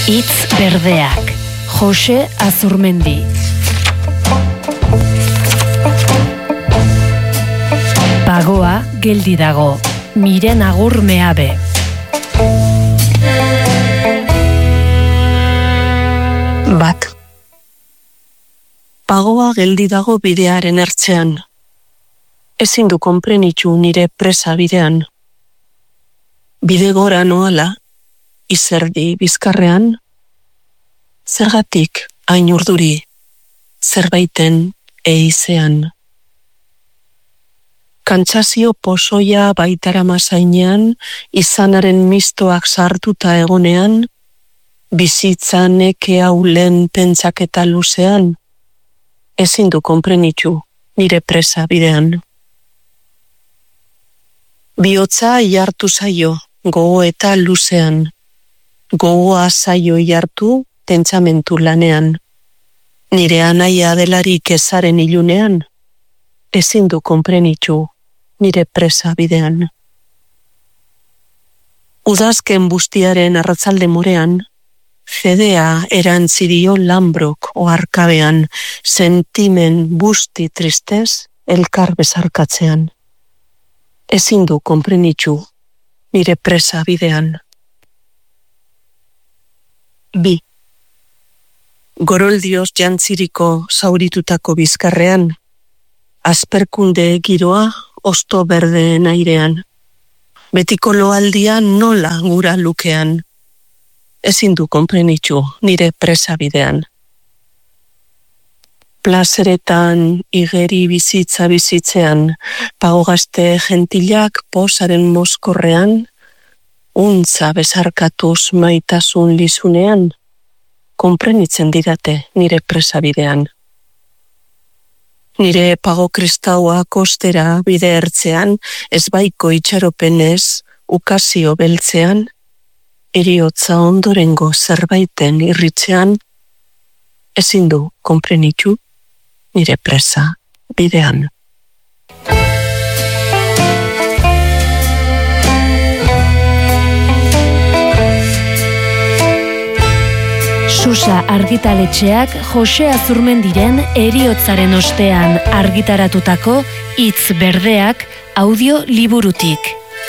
Hitz berdeak, Jose Azurmendi. Pagoa geldi dago, Miren Agur Meabe. Bat. Pagoa geldi dago bidearen ertzean. Ezin du konprenitu nire presa bidean. Bide gora noala, izerdi bizkarrean, zergatik hain urduri, zerbaiten eizean. Kantsazio pozoia baitara mazainean, izanaren mistoak sartuta egonean, bizitza neke haulen pentsaketa luzean, ezin du konprenitu nire presa bidean. Bihotza iartu zaio, gogo eta luzean. Gogoa zaio iartu pentsamentu lanean. Nire anaia delarik ezaren ilunean, ezin du konprenitu nire presa bidean. Udazken bustiaren arratzalde morean, fedea erantzidio Lambrok oarkabean, sentimen busti tristez elkar bezarkatzean. Ezin du konprenitu nire presa bidean. 2. Goroldioz jantziriko zauritutako bizkarrean, asperkunde giroa osto berdeen airean. Betiko loaldian nola gura lukean, ezin du konprenitu nire presa bidean. Plazeretan igeri bizitza bizitzean, pagogazte gentilak posaren mozkorrean, untza bezarkatuz maitasun lizunean, konprenitzen didate nire presa bidean. Nire pago kristaua kostera bide ertzean, ezbaiko itxaropenez, ukazio beltzean, eriotza ondorengo zerbaiten irritzean, ezin du konprenitu nire presa bidean. Susa argitaletxeak Jose Azurmendiren heriotzaren ostean argitaratutako Hitz berdeak audio liburutik.